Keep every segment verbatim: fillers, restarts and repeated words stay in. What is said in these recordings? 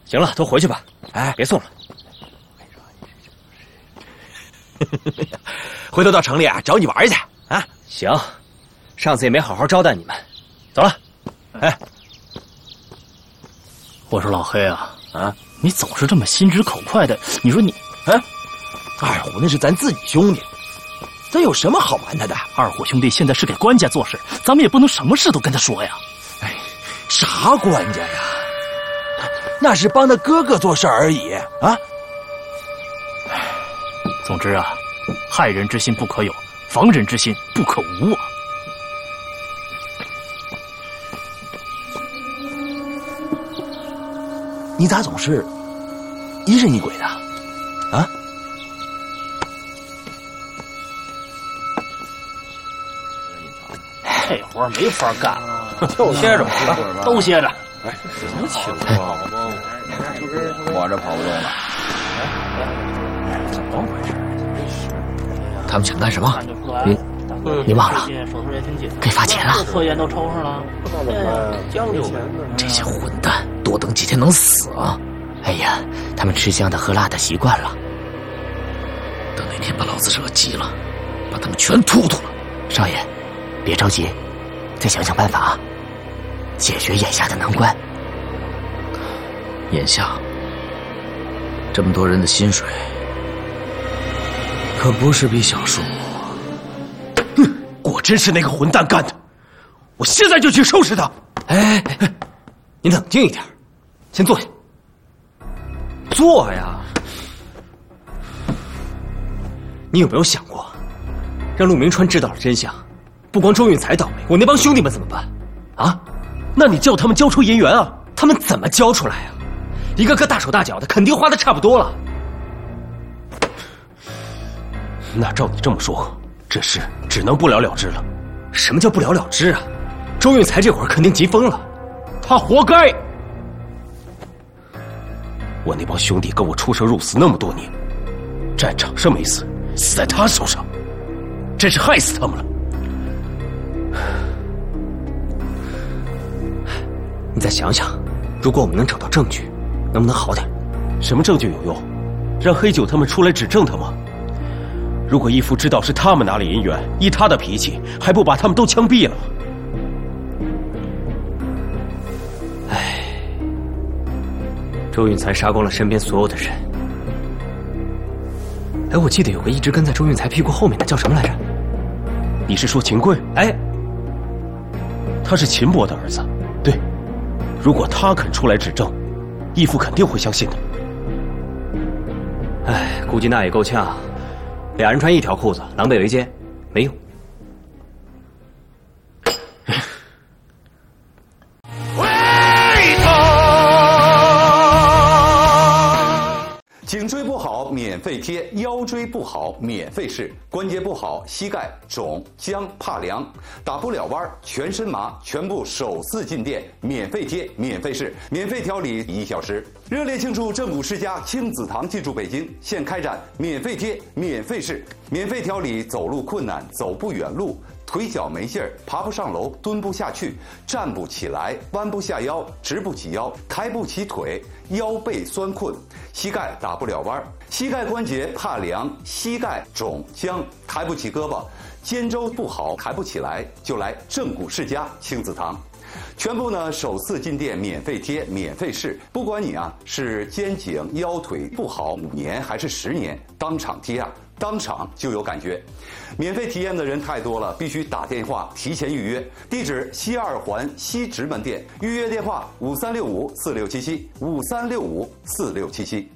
行了，都回去吧。哎，别送了。 回头到城里啊找你玩去啊。 行，上次也没好好招待你们，走了。哎， 我说老黑啊，啊，你总是这么心直口快的，你说你， 啊，二虎那是咱自己兄弟，咱有什么好瞒他的？ 二虎兄弟现在是给官家做事，咱们也不能什么事都跟他说呀。 哎，啥官家呀？那是帮他哥哥做事而已啊。 总之啊，害人之心不可有，防人之心不可无啊。 你咋总是疑神疑鬼的啊？ 这活没法干了， 就歇着吧，都歇着。 哎，什么情况？我这跑不动了。 哎，怎么回事？ 他们想干什么？你你忘了？给发钱了。 科研都抽上了。 这些混蛋，多等几天能死啊！哎呀，他们吃香的喝辣的习惯了。等哪天把老子惹急了，把他们全突突了。少爷，别着急，再想想办法啊，解决眼下的难关。 眼下这么多人的薪水，可不是笔小数。 哼，果真是那个混蛋干的，我现在就去收拾他。 哎，你冷静一点，先坐下。坐呀！你有没有想过，让陆明川知道了真相，不光周运才倒霉，我那帮兄弟们怎么办？啊？ 那你叫他们交出银元啊？ 他们怎么交出来啊？一个个大手大脚的，肯定花的差不多了。 那照你这么说，这事只能不了了之了。 什么叫不了了之啊？周运才这会儿肯定急疯了， 他活该。我那帮兄弟跟我出生入死那么多年，战场上没死，死在他手上，真是害死他们了。 你再想想，如果我们能找到证据，能不能好点？ 什么证据有用？让黑九他们出来指证他吗？如果义父知道是他们拿了银元，依他的脾气，还不把他们都枪毙了？ 唉，周运才杀光了身边所有的人。哎，我记得有个一直跟在周运才屁股后面的叫什么来着？ 你是说秦桧？ 哎， 他是秦伯的儿子。对，如果他肯出来指证，义父肯定会相信的。 哎，估计那也够呛。俩人穿一条裤子，狼狈为奸，没用。 颈椎不好免费贴，腰椎不好免费试，关节不好膝盖肿僵怕凉，打不了弯全身麻，全部首次进店免费贴免费试，免费调理一小时。热烈庆祝正骨世家亲子堂进驻北京，现开展免费贴免费试，免费调理走路困难走不远路，腿脚没劲儿，爬不上楼，蹲不下去，站不起来，弯不下腰，直不起腰，抬不起腿，腰背酸困，膝盖打不了弯，膝盖关节怕凉，膝盖肿僵，抬不起胳膊，肩周不好，抬不起来，就来正骨世家亲子堂。全部呢首次进店免费贴免费试，不管你啊是肩颈腰腿不好五年还是十年，当场贴啊当场就有感觉。免费体验的人太多了，必须打电话提前预约。地址西二环西直门店，预约电话五三六五四六七七五三六五四六七七。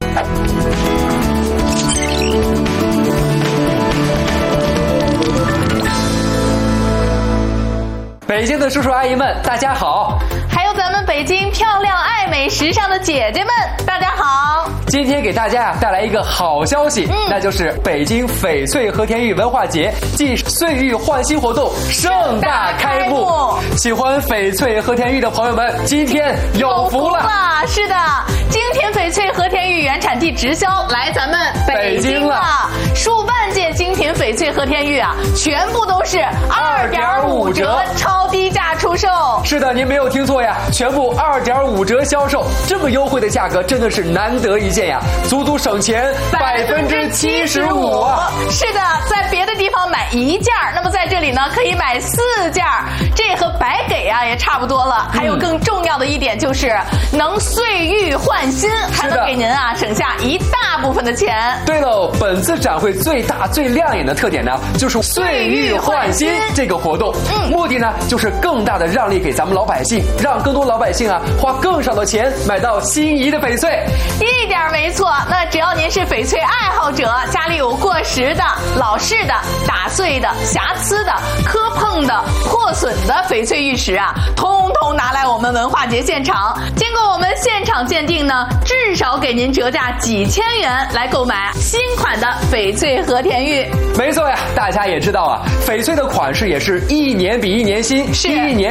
北京的叔叔阿姨们，大家好！ 还有咱们北京漂亮、爱美、时尚的姐姐们，大家好！ 今天给大家呀带来一个好消息，嗯、那就是北京翡翠和田玉文化节暨岁玉焕新活动盛大开幕。喜欢翡翠和田玉的朋友们，今天有福了！ 是的，今天翡翠和田玉原产地直销来咱们北京了，数万三件精品翡翠和田玉啊，全部都是二点五折超低价出售。 是的，您没有听错呀，全部二点五折销售，这么优惠的价格真的是难得一见呀，足足省钱百分之七十五。 是的，在别的地方买一件，那么在这里呢可以买四件，这和白给啊也差不多了。还有更重要的一点就是能岁玉换新，还能给您啊省下一大部分的钱。 对喽，本次展会最大最亮眼的特点呢，就是岁玉换新这个活动，嗯，目的呢就是更大的让利给咱们老百姓，让更多老百姓啊花更少的钱买到心仪的翡翠。 一点没错，那只要您是翡翠爱好者，家里有过时的、老式的、打碎的、瑕疵的、磕碰的、破损的翡翠玉石啊，通通拿来我们文化节现场，经过我们现场鉴定呢，至少给您折价几千元来购买新款的翡翠和田玉。 没错呀，大家也知道啊，翡翠的款式也是一年比一年新， 是一年